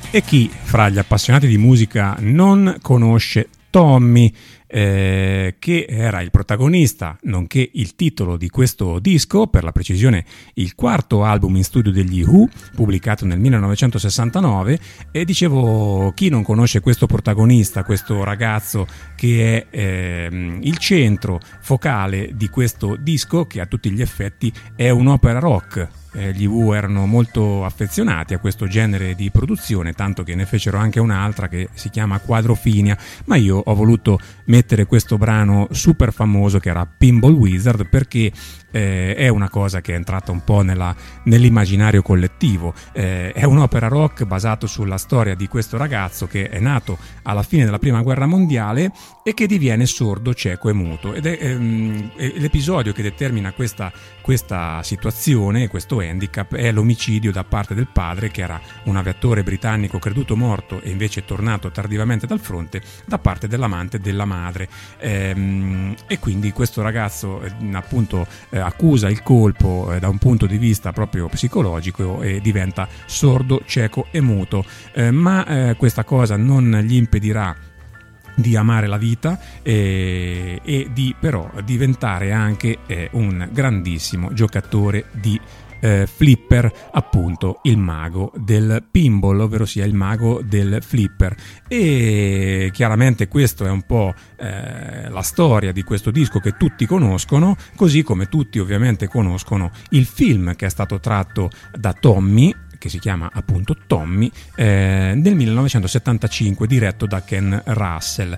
E chi fra gli appassionati di musica non conosce Tommy, che era il protagonista nonché il titolo di questo disco, per la precisione il quarto album in studio degli Who, pubblicato nel 1969. E dicevo, chi non conosce questo protagonista, questo ragazzo che è il centro focale di questo disco, che a tutti gli effetti è un'opera rock. Gli Who erano molto affezionati a questo genere di produzione, tanto che ne fecero anche un'altra che si chiama Quadrofinia, ma io ho voluto mettere questo brano super famoso che era Pinball Wizard, perché è una cosa che è entrata un po' nell'immaginario collettivo. È un'opera rock basato sulla storia di questo ragazzo che è nato alla fine della prima guerra mondiale e che diviene sordo, cieco e muto, ed è l'episodio che determina questa situazione, questo handicap, è l'omicidio da parte del padre, che era un aviatore britannico creduto morto e invece tornato tardivamente dal fronte, da parte dell'amante della madre, e quindi questo ragazzo appunto accusa il colpo da un punto di vista proprio psicologico e diventa sordo, cieco e muto, ma questa cosa non gli impedirà di amare la vita e di però diventare anche un grandissimo giocatore di flipper, appunto il mago del pinball, ovvero sia il mago del flipper. E chiaramente questo è un po' la storia di questo disco che tutti conoscono, così come tutti ovviamente conoscono il film che è stato tratto da Tommy, che si chiama appunto Tommy, nel 1975, diretto da Ken Russell,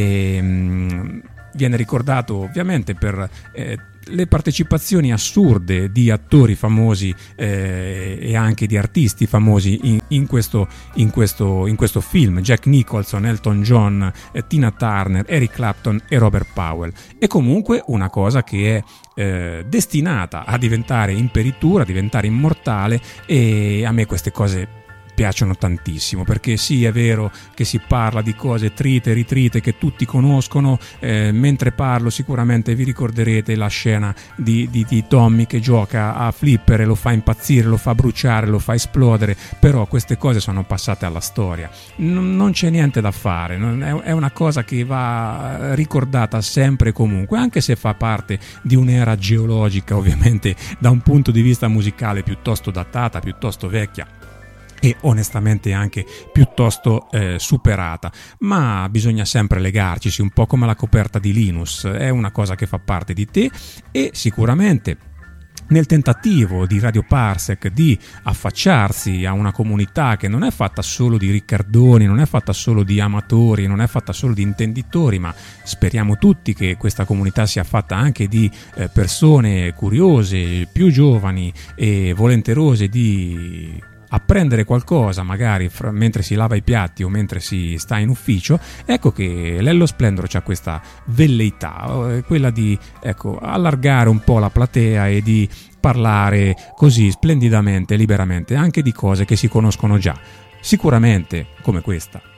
e viene ricordato ovviamente per le partecipazioni assurde di attori famosi e anche di artisti famosi in questo film: Jack Nicholson, Elton John, Tina Turner, Eric Clapton e Robert Powell. È comunque una cosa che è destinata a diventare imperitura, a diventare immortale, e a me queste cose piacciono tantissimo, perché sì, è vero che si parla di cose trite e ritrite che tutti conoscono. Mentre parlo sicuramente vi ricorderete la scena di Tommy che gioca a flipper e lo fa impazzire, lo fa bruciare, lo fa esplodere, però queste cose sono passate alla storia, non c'è niente da fare, è una cosa che va ricordata sempre e comunque, anche se fa parte di un'era geologica ovviamente da un punto di vista musicale piuttosto datata, piuttosto vecchia e onestamente anche piuttosto superata, ma bisogna sempre legarci, un po' come la coperta di Linus, è una cosa che fa parte di te. E sicuramente nel tentativo di Radio Parsec di affacciarsi a una comunità che non è fatta solo di riccardoni, non è fatta solo di amatori, non è fatta solo di intenditori, ma speriamo tutti che questa comunità sia fatta anche di persone curiose, più giovani e volenterose di apprendere qualcosa, magari mentre si lava i piatti o mentre si sta in ufficio. Ecco che Lello Splendoro c'ha questa velleità, quella di allargare un po' la platea e di parlare così splendidamente e liberamente anche di cose che si conoscono già, sicuramente come questa.